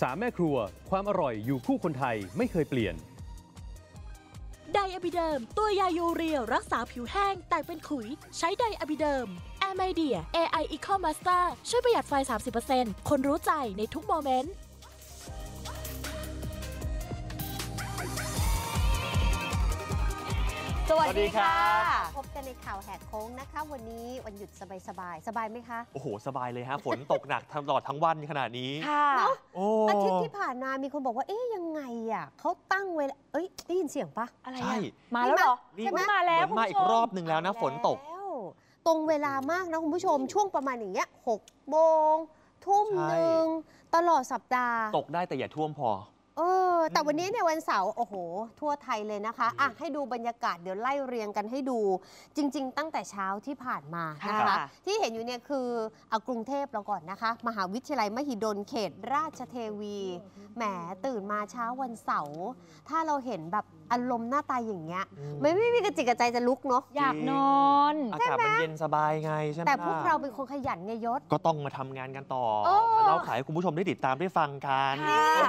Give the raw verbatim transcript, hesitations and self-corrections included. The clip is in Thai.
สามแม่ครัวความอร่อยอยู่คู่คนไทยไม่เคยเปลี่ยนไดอะบิเดิมตัวยายูเรียรักษาผิวแห้งแตกเป็นขุยใช้ไดอะบิเดิมแอร์ไมเดีย เอ ไอ Eco Master ช่วยประหยัดไฟ สามสิบเปอร์เซ็นต์ คนรู้ใจในทุกโมเมนต์สวัสดีค่ะพบกันในข่าวแหกโค้งนะคะวันนี้วันหยุดสบายสบายสบายไหมคะโอ้โหสบายเลยฮะ ฝนตกหนักตลอดทั้งวันขนาดนี้เนาะอาทิตย์ที่ผ่านมามีคนบอกว่าเอ๊ยยังไงอ่ะเขาตั้งเวลาเอ้ยได้ยินเสียงปะอะไรใช่มาแล้วเหรอใช่ไหมมาแล้วมาอีกรอบหนึ่งแล้วนะฝนตกตรงเวลามากนะคุณผู้ชมช่วงประมาณอย่างเงี้ยหกโมงทุ่มหนึ่งตลอดสัปดาห์ตกได้แต่อย่าท่วมพอเออแต่วันนี้เนี่ยวันเสาร์โอ้โหทั่วไทยเลยนะคะอ่ะให้ดูบรรยากาศเดี๋ยวไล่เรียงกันให้ดูจริงๆตั้งแต่เช้าที่ผ่านมานะคะที่เห็นอยู่เนี่ยคือเอากรุงเทพเราก่อนนะคะมหาวิทยาลัยมหิดลเขตราชเทวีแหมตื่นมาเช้าวันเสาร์ถ้าเราเห็นแบบอารมณ์หน้าตาอย่างเงี้ยไม่ไม่มีกระจิกกระใจจะลุกเนาะอยากนอนอากาศมันเย็นสบายไงใช่ไหมแต่พวกเราเป็นคนขยันไงยศก็ต้องมาทำงานกันต่อมาเล่าขายให้คุณผู้ชมได้ติดตามได้ฟังกัน